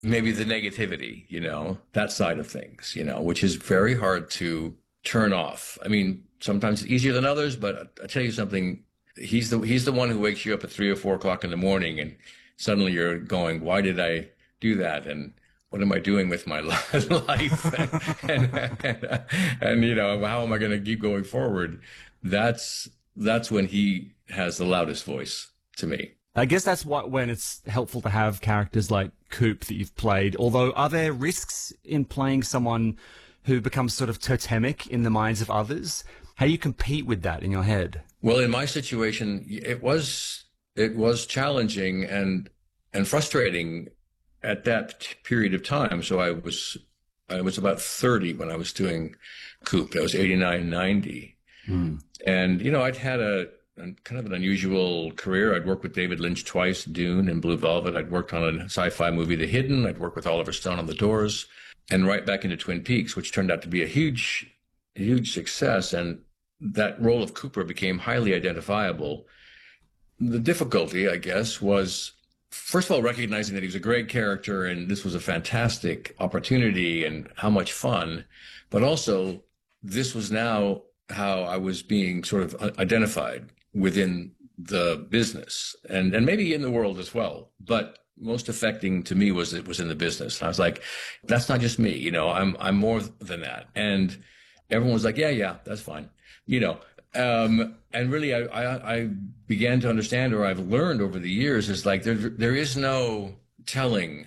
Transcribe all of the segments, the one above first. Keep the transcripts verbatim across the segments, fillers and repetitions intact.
maybe the negativity, you know, that side of things, you know, which is very hard to turn off. I mean, sometimes it's easier than others, but I, I tell you something, he's the he's the one who wakes you up at three or four o'clock in the morning, and suddenly you're going, why did I do that? And what am I doing with my life? and, and, and, and, you know, how am I going to keep going forward? That's that's when he has the loudest voice to me. I guess that's what when it's helpful to have characters like Coop that you've played. Although, are there risks in playing someone who becomes sort of totemic in the minds of others? How do you compete with that in your head? Well, in my situation, it was it was challenging and and frustrating at that period of time. So I was I was about thirty when I was doing Coop. I was eighty-nine, ninety. Hmm. And, you know, I'd had a kind of an unusual career. I'd worked with David Lynch twice, Dune and Blue Velvet. I'd worked on a sci-fi movie, The Hidden. I'd worked with Oliver Stone on The Doors, and right back into Twin Peaks, which turned out to be a huge, huge success. And that role of Cooper became highly identifiable. The difficulty, I guess, was, first of all, recognizing that he was a great character and this was a fantastic opportunity and how much fun, but also this was now how I was being sort of identified within the business and, and maybe in the world as well. But most affecting to me was it was in the business. And I was like, that's not just me, you know, I'm, I'm more than that. And everyone was like, yeah, yeah, that's fine. You know, um, and really I, I, I began to understand, or I've learned over the years, is like, there, there is no telling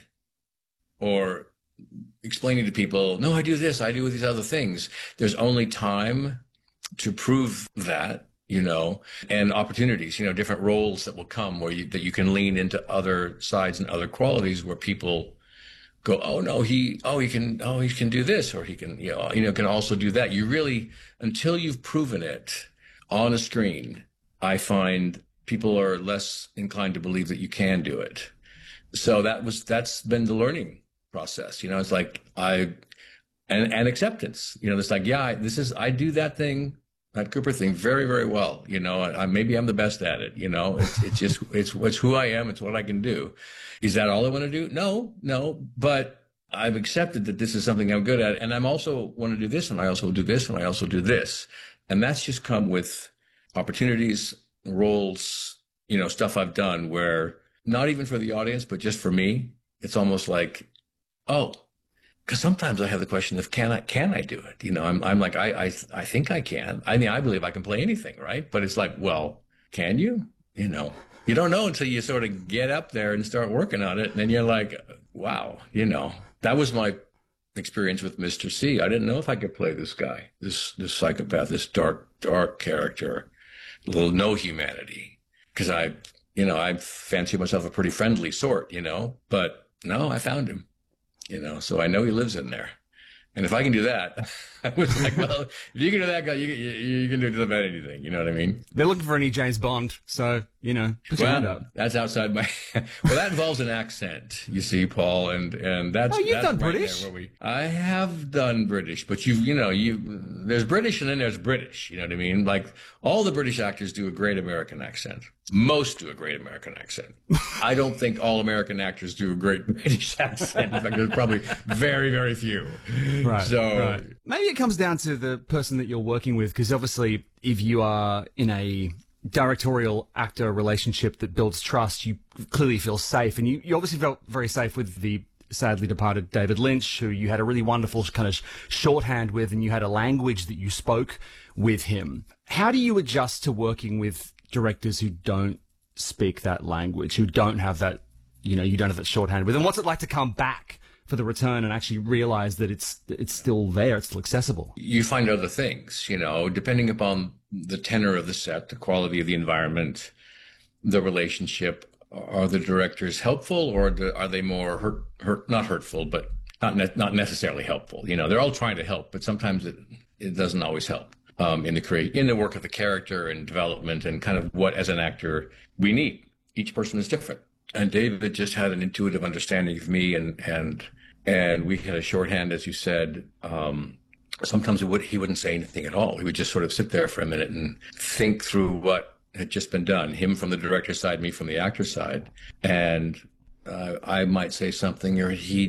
or explaining to people, no, I do this, I do these other things. There's only time to prove that, you know, and opportunities, you know, different roles that will come where you, that you can lean into other sides and other qualities where people go, oh no, he, oh, he can, oh, he can do this, or he can, you know, you know, can also do that. You really, until you've proven it on a screen, I find people are less inclined to believe that you can do it. So that was, that's been the learning process. You know, it's like I, and, and acceptance, you know, it's like, yeah, I, this is, I do that thing, that Cooper thing very, very well. You know, I, maybe I'm the best at it. You know, it's, it's just, it's, it's who I am. It's what I can do. Is that all I want to do? No, no, but I've accepted that this is something I'm good at. And I'm also want to do this, and I also do this, and I also do this. And that's just come with opportunities, roles, you know, stuff I've done where not even for the audience, but just for me, it's almost like, oh, because sometimes I have the question of, can I, can I do it? You know, I'm, I'm like, I, I, I think I can. I mean, I believe I can play anything, right? But it's like, well, can you? You know, you don't know until you sort of get up there and start working on it. And then you're like, wow, you know, that was my experience with Mister C. I didn't know if I could play this guy, this, this psychopath, this dark, dark character, little no humanity. Because I, you know, I fancy myself a pretty friendly sort, you know, but no, I found him. You know, so I know he lives in there. And if I can do that, I was like, well, if you can do that, guy, you, you, you can do just about anything. You know what I mean? They're looking for any James Bond. So, you know, put your hand Well, up. that's outside my, well, that involves an accent, you see, Paul. And, and that's, Oh, you've that's done right British? there where we, I have done British, but you, you know, you, there's British and then there's British. You know what I mean? Like all the British actors do a great American accent. Most do a great American accent. I don't think all American actors do a great British accent. In fact, there's probably very, very few. Right. So right. Maybe it comes down to the person that you're working with, because obviously if you are in a directorial actor relationship that builds trust, you clearly feel safe. And you, you obviously felt very safe with the sadly departed David Lynch, who you had a really wonderful kind of shorthand with, and you had a language that you spoke with him. How do you adjust to working with directors who don't speak that language, who don't have that, you know, you don't have that shorthand with them? What's it like to come back for the return and actually realize that it's it's still there, it's still accessible? You find other things, you know, depending upon the tenor of the set, the quality of the environment, the relationship. Are the directors helpful, or are they more hurt, hurt not hurtful, but not ne- not necessarily helpful? You know, they're all trying to help, but sometimes it, it doesn't always help um, in the create in the work of the character and development and kind of what, as an actor, we need. Each person is different. And David just had an intuitive understanding of me, and and and we had a shorthand, as you said. Um, sometimes he, would, he wouldn't say anything at all. He would just sort of sit there for a minute and think through what had just been done, him from the director's side, me from the actor's side. And uh, I might say something, or he